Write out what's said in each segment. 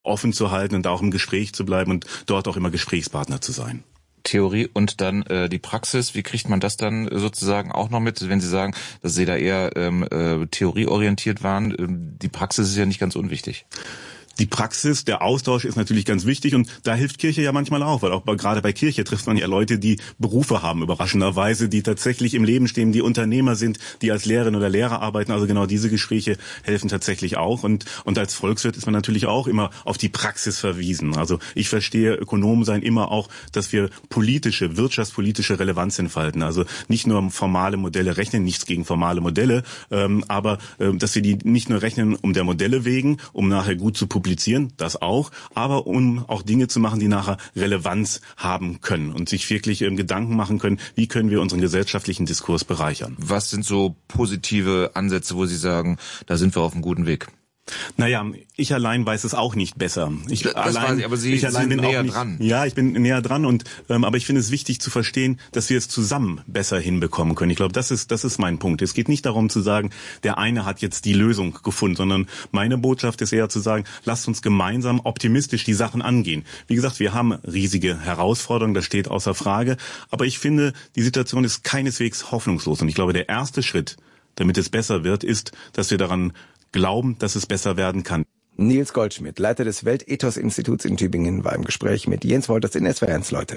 offen zu halten und auch im Gespräch zu bleiben und dort auch immer Gesprächspartner zu sein. Theorie und dann die Praxis, wie kriegt man das dann sozusagen auch noch mit, wenn Sie sagen, dass Sie da eher theorieorientiert waren? Die Praxis ist ja nicht ganz unwichtig. Die Praxis, der Austausch ist natürlich ganz wichtig und da hilft Kirche ja manchmal auch, weil auch gerade bei Kirche trifft man ja Leute, die Berufe haben, überraschenderweise, die tatsächlich im Leben stehen, die Unternehmer sind, die als Lehrerin oder Lehrer arbeiten. Also genau diese Gespräche helfen tatsächlich auch und als Volkswirt ist man natürlich auch immer auf die Praxis verwiesen. Also ich verstehe Ökonom sein immer auch, dass wir wirtschaftspolitische Relevanz entfalten. Also nicht nur formale Modelle rechnen, nichts gegen formale Modelle, aber dass wir die nicht nur rechnen um der Modelle wegen, um nachher gut zu publizieren, das auch, aber um auch Dinge zu machen, die nachher Relevanz haben können und sich wirklich Gedanken machen können, wie können wir unseren gesellschaftlichen Diskurs bereichern. Was sind so positive Ansätze, wo Sie sagen, da sind wir auf einem guten Weg? Naja, ich allein weiß es auch nicht besser. Aber Sie sind näher dran. Ja, ich bin näher dran aber ich finde es wichtig zu verstehen, dass wir es zusammen besser hinbekommen können. Ich glaube, das ist mein Punkt. Es geht nicht darum zu sagen, der eine hat jetzt die Lösung gefunden, sondern meine Botschaft ist eher zu sagen, lasst uns gemeinsam optimistisch die Sachen angehen. Wie gesagt, wir haben riesige Herausforderungen, das steht außer Frage, aber ich finde, die Situation ist keineswegs hoffnungslos und ich glaube, der erste Schritt, damit es besser wird, ist, dass wir daran glauben, dass es besser werden kann. Nils Goldschmidt, Leiter des Weltethos-Instituts in Tübingen, war im Gespräch mit Jens Wolters in SWR 1, Leute.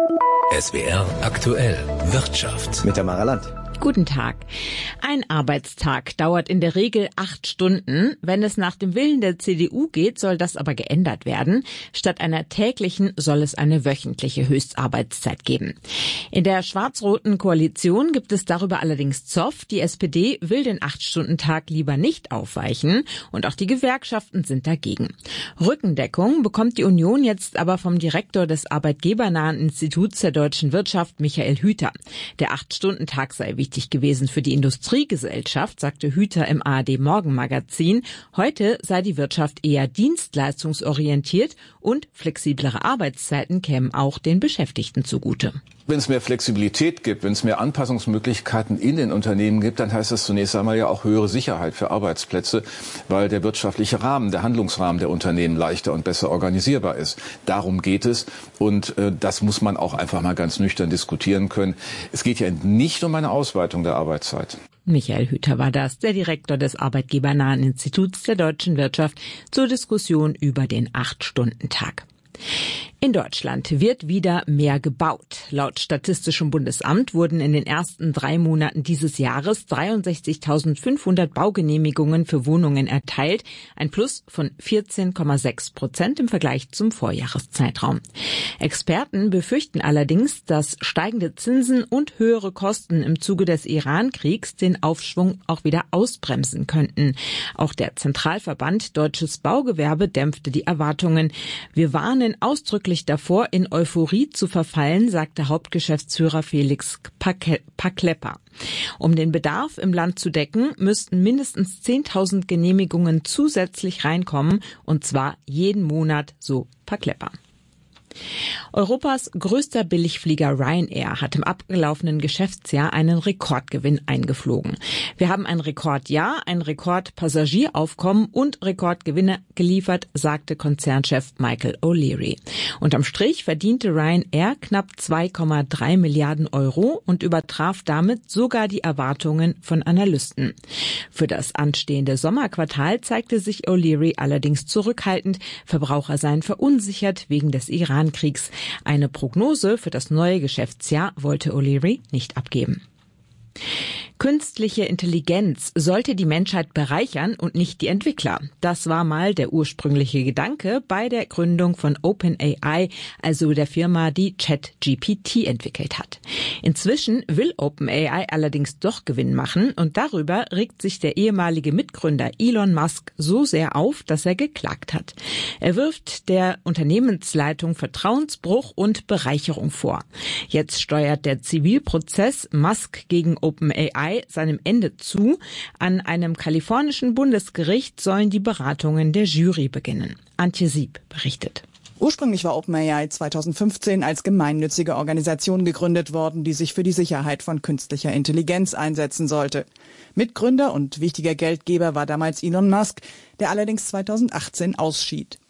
SWR aktuell Wirtschaft. Mit Tamara Land. Guten Tag. Ein Arbeitstag dauert in der Regel 8 Stunden. Wenn es nach dem Willen der CDU geht, soll das aber geändert werden. Statt einer täglichen soll es eine wöchentliche Höchstarbeitszeit geben. In der schwarz-roten Koalition gibt es darüber allerdings Zoff. Die SPD will den 8-Stunden-Tag lieber nicht aufweichen und auch die Gewerkschaften sind dagegen. Rückendeckung bekommt die Union jetzt aber vom Direktor des arbeitgebernahen Instituts der deutschen Wirtschaft, Michael Hüter. Der 8-Stunden-Tag sei wichtig gewesen für die Industriegesellschaft, sagte Hüter im ARD-Morgenmagazin. Heute sei die Wirtschaft eher dienstleistungsorientiert und flexiblere Arbeitszeiten kämen auch den Beschäftigten zugute. Wenn es mehr Flexibilität gibt, wenn es mehr Anpassungsmöglichkeiten in den Unternehmen gibt, dann heißt das zunächst einmal ja auch höhere Sicherheit für Arbeitsplätze, weil der wirtschaftliche Rahmen, der Handlungsrahmen der Unternehmen leichter und besser organisierbar ist. Darum geht es und das muss man auch einfach mal ganz nüchtern diskutieren können. Es geht ja nicht um eine Ausweitung der Arbeitszeit. Michael Hüter war das, der Direktor des Arbeitgebernahen Instituts der deutschen Wirtschaft, zur Diskussion über den 8-Stunden-Tag. In Deutschland wird wieder mehr gebaut. Laut Statistischem Bundesamt wurden in den ersten 3 Monaten dieses Jahres 63.500 Baugenehmigungen für Wohnungen erteilt, ein Plus von 14,6% im Vergleich zum Vorjahreszeitraum. Experten befürchten allerdings, dass steigende Zinsen und höhere Kosten im Zuge des Iran-Kriegs den Aufschwung auch wieder ausbremsen könnten. Auch der Zentralverband Deutsches Baugewerbe dämpfte die Erwartungen. Wir warnen ausdrücklich davor, in Euphorie zu verfallen, sagte Hauptgeschäftsführer Felix Paklepper. Um den Bedarf im Land zu decken, müssten mindestens 10.000 Genehmigungen zusätzlich reinkommen, und zwar jeden Monat, so Paklepper. Europas größter Billigflieger Ryanair hat im abgelaufenen Geschäftsjahr einen Rekordgewinn eingeflogen. Wir haben ein Rekordjahr, ein Rekordpassageraufkommen und Rekordgewinne geliefert, sagte Konzernchef Michael O'Leary. Unterm Strich verdiente Ryanair knapp 2,3 Milliarden Euro und übertraf damit sogar die Erwartungen von Analysten. Für das anstehende Sommerquartal zeigte sich O'Leary allerdings zurückhaltend. Verbraucher seien verunsichert wegen des Iran-Kriegs. Eine Prognose für das neue Geschäftsjahr wollte O'Leary nicht abgeben. Künstliche Intelligenz sollte die Menschheit bereichern und nicht die Entwickler. Das war mal der ursprüngliche Gedanke bei der Gründung von OpenAI, also der Firma, die ChatGPT entwickelt hat. Inzwischen will OpenAI allerdings doch Gewinn machen und darüber regt sich der ehemalige Mitgründer Elon Musk so sehr auf, dass er geklagt hat. Er wirft der Unternehmensleitung Vertrauensbruch und Bereicherung vor. Jetzt steuert der Zivilprozess Musk gegen OpenAI seinem Ende zu. An einem kalifornischen Bundesgericht sollen die Beratungen der Jury beginnen. Antje Sieb berichtet. Ursprünglich war OpenAI 2015 als gemeinnützige Organisation gegründet worden, die sich für die Sicherheit von künstlicher Intelligenz einsetzen sollte. Mitgründer und wichtiger Geldgeber war damals Elon Musk, der allerdings 2018 ausschied.